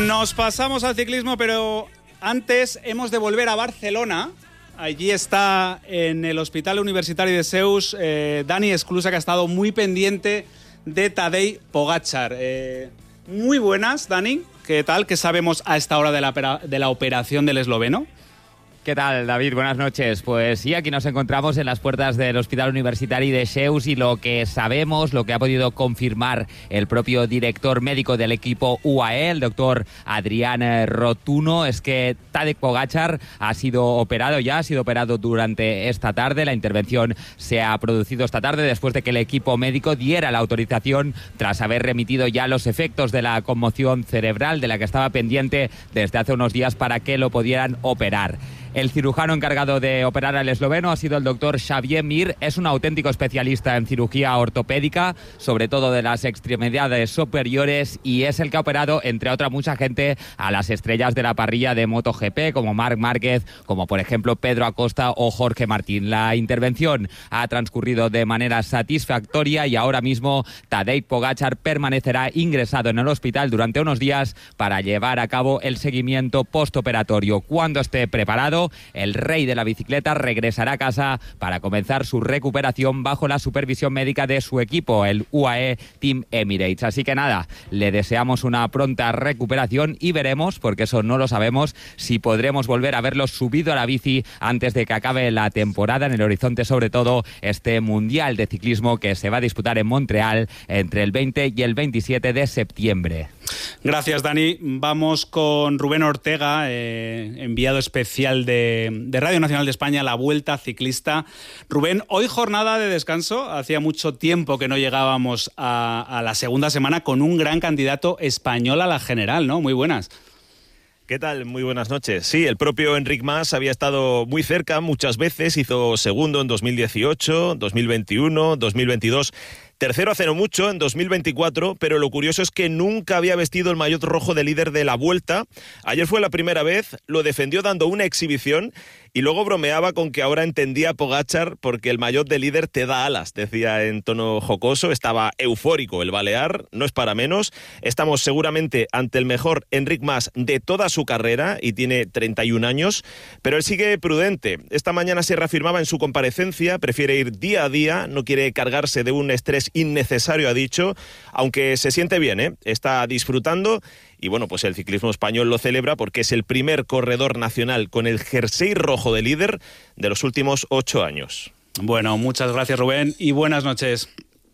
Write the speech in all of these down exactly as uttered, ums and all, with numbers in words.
Nos pasamos al ciclismo, pero antes hemos de volver a Barcelona. Allí está en el Hospital Universitario de Seuss eh, Dani Esclusa, que ha estado muy pendiente de Tadej Pogačar. Eh, muy buenas, Dani. ¿Qué tal? ¿Qué sabemos a esta hora de la, de la operación del esloveno? ¿Qué tal, David? Buenas noches. Pues sí, aquí nos encontramos en las puertas del Hospital Universitario de Seuss y lo que sabemos, lo que ha podido confirmar el propio director médico del equipo U A E, el doctor Adrián Rotuno, es que Tadej Pogačar ha sido operado ya, ha sido operado durante esta tarde. La intervención se ha producido esta tarde después de que el equipo médico diera la autorización tras haber remitido ya los efectos de la conmoción cerebral de la que estaba pendiente desde hace unos días para que lo pudieran operar. El cirujano encargado de operar al esloveno ha sido el doctor Xavier Mir. Es un auténtico especialista en cirugía ortopédica, sobre todo de las extremidades superiores, y es el que ha operado, entre otra mucha gente, a las estrellas de la parrilla de MotoGP, como Marc Márquez, como por ejemplo Pedro Acosta o Jorge Martín. La intervención ha transcurrido de manera satisfactoria y ahora mismo Tadej Pogačar permanecerá ingresado en el hospital durante unos días para llevar a cabo el seguimiento postoperatorio. Cuando esté preparado, el rey de la bicicleta regresará a casa para comenzar su recuperación bajo la supervisión médica de su equipo, el U A E Team Emirates. Así que nada, le deseamos una pronta recuperación y veremos, porque eso no lo sabemos, si podremos volver a verlo subido a la bici antes de que acabe la temporada. En el horizonte, sobre todo, este Mundial de Ciclismo que se va a disputar en Montreal entre el veinte y el veintisiete de septiembre. Gracias, Dani. Vamos con Rubén Ortega, eh, enviado especial de, de Radio Nacional de España, la Vuelta Ciclista. Rubén, hoy jornada de descanso. Hacía mucho tiempo que no llegábamos a, a la segunda semana con un gran candidato español a la general, ¿no? Muy buenas. ¿Qué tal? Muy buenas noches. Sí, el propio Enric Mas había estado muy cerca muchas veces, hizo segundo en dos mil dieciocho, dos mil veintiuno, dos mil veintidós... Tercero hace no mucho, en dos mil veinticuatro, pero lo curioso es que nunca había vestido el maillot rojo de líder de la Vuelta. Ayer fue la primera vez, lo defendió dando una exhibición y luego bromeaba con que ahora entendía a Pogačar porque el maillot de líder te da alas, decía en tono jocoso. Estaba eufórico el balear, no es para menos. Estamos seguramente ante el mejor Enric Mas de toda su carrera y tiene treinta y un años, pero él sigue prudente. Esta mañana se reafirmaba en su comparecencia, prefiere ir día a día, no quiere cargarse de un estrés innecesario, ha dicho, aunque se siente bien, ¿eh? Está disfrutando y bueno, pues el ciclismo español lo celebra porque es el primer corredor nacional con el jersey rojo de líder de los últimos ocho años. Bueno, muchas gracias, Rubén, y buenas noches.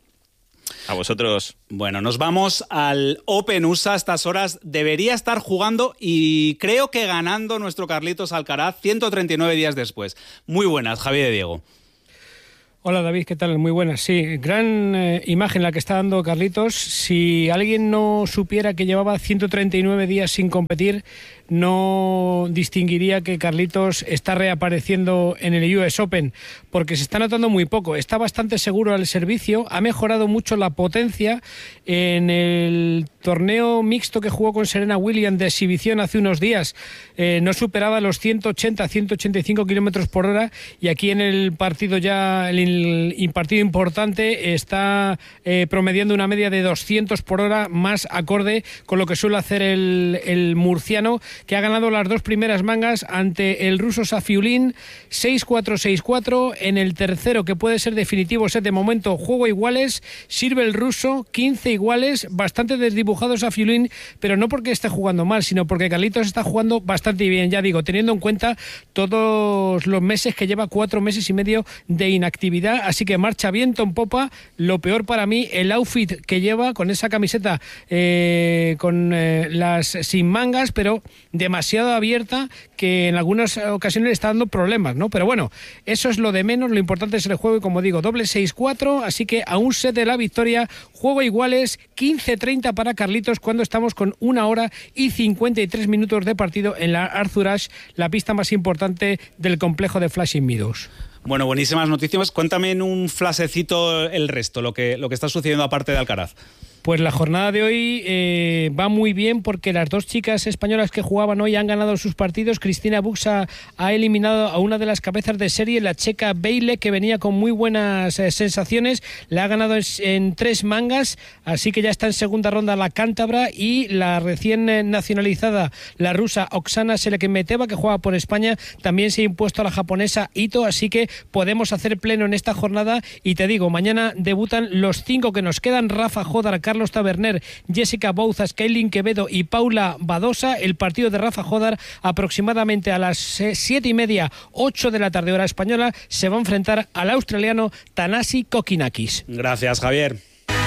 A vosotros. Bueno, nos vamos al Open U S A. A estas horas debería estar jugando y creo que ganando nuestro Carlitos Alcaraz ciento treinta y nueve días después. Muy buenas, Javier de Diego. Hola David, ¿qué tal? Muy buenas. Sí, gran eh, imagen la que está dando Carlitos. Si alguien no supiera que llevaba ciento treinta y nueve días sin competir, no distinguiría que Carlitos está reapareciendo en el U S Open, porque se está notando muy poco. Está bastante seguro al servicio, ha mejorado mucho la potencia. En el torneo mixto que jugó con Serena Williams de exhibición hace unos días, eh, no superaba los ciento ochenta, ciento ochenta y cinco kilómetros por hora, y aquí en el partido ya, el el partido importante, está eh, promediando una media de doscientos por hora, más acorde con lo que suele hacer el, el murciano, que ha ganado las dos primeras mangas ante el ruso Safiullin, seis cuatro, seis cuatro. En el tercero, que puede ser definitivo set de momento, juego iguales, sirve el ruso, quince iguales, bastante desdibujado Safiullin, pero no porque esté jugando mal, sino porque Carlitos está jugando bastante bien, ya digo, teniendo en cuenta todos los meses que lleva, cuatro meses y medio de inactividad. Así que marcha viento en popa. Lo peor para mí, el outfit que lleva, con esa camiseta eh, con eh, las sin mangas, pero demasiado abierta, que en algunas ocasiones le está dando problemas, ¿no? Pero bueno, eso es lo de menos. Lo importante es el juego y, como digo, doble seis cuatro, así que a un set de la victoria, juego iguales, quince treinta para Carlitos, cuando estamos con una hora y cincuenta y tres minutos de partido en la Arthur Ashe, la pista más importante del complejo de Flushing Meadows. Bueno, buenísimas noticias. Cuéntame en un flasecito el resto, lo que, lo que está sucediendo aparte de Alcaraz. Pues la jornada de hoy eh, va muy bien porque las dos chicas españolas que jugaban hoy han ganado sus partidos. Cristina Buxa ha eliminado a una de las cabezas de serie, la checa Beile, que venía con muy buenas eh, sensaciones. La ha ganado en, en tres mangas, así que ya está en segunda ronda la cántabra, y la recién eh, nacionalizada, la rusa Oksana Selekemeteva, que juega por España, también se ha impuesto a la japonesa Ito, así que podemos hacer pleno en esta jornada. Y te digo, mañana debutan los cinco que nos quedan: Rafa Jodar, Carlos Taberner, Jessica Bouzas, Kaylin Quevedo y Paula Badosa. El partido de Rafa Jodar aproximadamente a las siete y media, ocho de la tarde hora española, se va a enfrentar al australiano Thanasi Kokinakis. Gracias, Javier.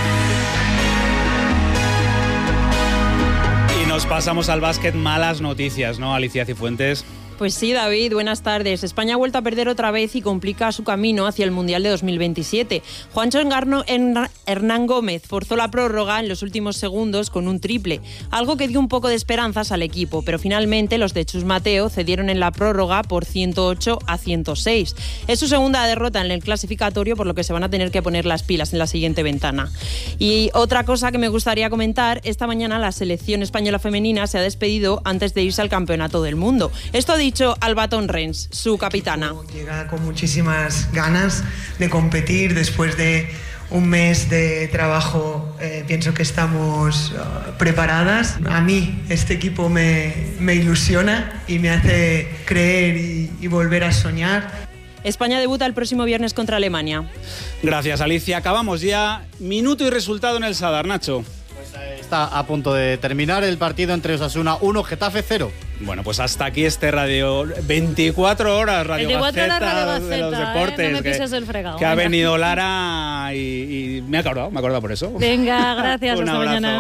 Y nos pasamos al básquet. Malas noticias, ¿no, Alicia Cifuentes? Pues sí, David, buenas tardes. España ha vuelto a perder otra vez y complica su camino hacia el Mundial de dos mil veintisiete. Juancho Engarno, Hernán Gómez forzó la prórroga en los últimos segundos con un triple, algo que dio un poco de esperanzas al equipo, pero finalmente los de Chus Mateo cedieron en la prórroga por ciento ocho a ciento seis. Es su segunda derrota en el clasificatorio, por lo que se van a tener que poner las pilas en la siguiente ventana. Y otra cosa que me gustaría comentar: esta mañana la selección española femenina se ha despedido antes de irse al Campeonato del Mundo. Esto ha dicho Alba Torrens, su capitana. Llega con muchísimas ganas de competir después de un mes de trabajo. Eh, pienso que estamos uh, preparadas. A mí este equipo me, me ilusiona y me hace creer y, y volver a soñar. España debuta el próximo viernes contra Alemania. Gracias, Alicia. Acabamos ya. Minuto y resultado en el Sadar, Nacho. Está a punto de terminar el partido entre Osasuna uno, Getafe cero. Bueno, pues hasta aquí este radio veinticuatro horas, Radio veinticuatro Gaceta, horas Radio Gaceta, de los deportes, ¿eh? No me pises que, el fregado. que ha Venga. venido Lara y, y me ha acordado, me ha acordado por eso. Venga, gracias, Un hasta abrazo. mañana.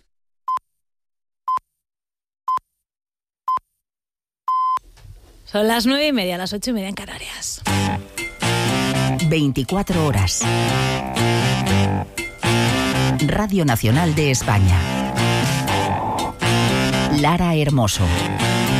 Son las nueve y media, las ocho y media en Canarias. veinticuatro horas. Radio Nacional de España. Lara Hermoso.